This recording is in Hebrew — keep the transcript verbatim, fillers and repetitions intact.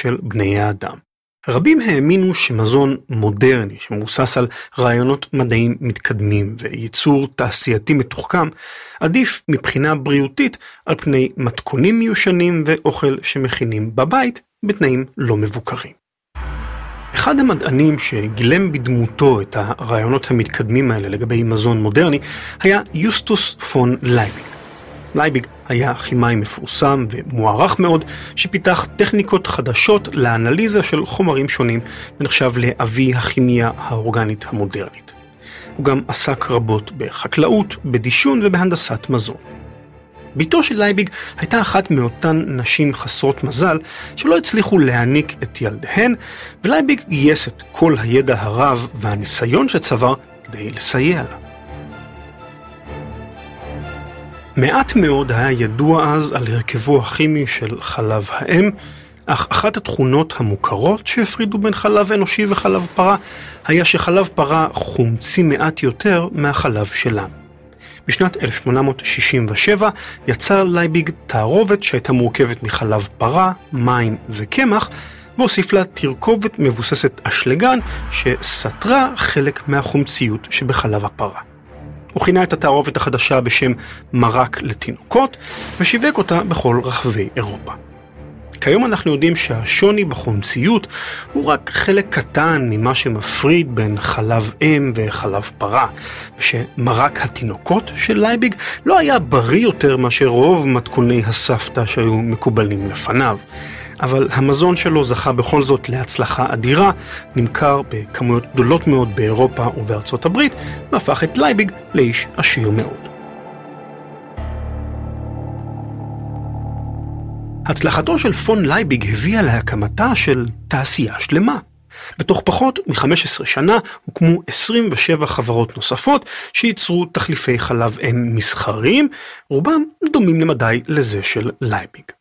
של בני האדם. רבים האמינו שמזון מודרני, שמבוסס על רעיונות מדעיים מתקדמים וייצור תעשייתי מתוחכם, עדיף מבחינה בריאותית על פני מתכונים מיושנים ואוכל שמכינים בבית בתנאים לא מבוקרים. אחד המדענים שגילם בדמותו את הרעיונות המתקדמים האלה לגבי מזון מודרני היה יוסטוס פון לייביג. לייביג היה כימאי מפורסם ומוערך מאוד שפיתח טכניקות חדשות לאנליזה של חומרים שונים ונחשב לאבי הכימיה האורגנית המודרנית. הוא גם עסק רבות בחקלאות, בדישון ובהנדסת מזון. ביתו של לייביג הייתה אחת מאותן נשים חסרות מזל שלא הצליחו להעניק את ילדיהן, ולייביג גייס את כל הידע הרב והניסיון שצבר כדי לסייע לה. מעט מאוד היה ידוע אז על הרכבו הכימי של חלב האם, אך אחת התכונות המוכרות שהפרידו בין חלב אנושי וחלב פרה היה שחלב פרה חומצי מעט יותר מהחלב שלנו. בשנת אלף שמונה מאות שישים ושבע יצר לייביג תערובת שהייתה מורכבת מחלב פרה, מים וקמח, והוסיף לה תרכובת מבוססת אשלגן שסתרה חלק מהחומציות שבחלב הפרה. הוא כינה את התערובת החדשה בשם מרק לתינוקות, ושיווק אותה בכל רחבי אירופה. כיום אנחנו יודעים שהשוני בחומציות הוא רק חלק קטן ממה שמפריד בין חלב אם וחלב פרה, ושמרק התינוקות של לייביג לא היה בריא יותר מאשר רוב מתכוני הסבתא שהיו מקובלים לפניו. אבל המזון שלו זכה בכל זאת להצלחה אדירה, נמכר בכמויות גדולות מאוד באירופה ובארצות הברית, והפך את לייביג לאיש עשיר מאוד. הצלחתו של פון לייביג הביאה להקמתה של תעשייה שלמה. בתוך פחות מ-חמש עשרה שנה הוקמו עשרים ושבע חברות נוספות שייצרו תחליפי חלב אם מסחריים, רובם דומים למדי לזה של לייביג.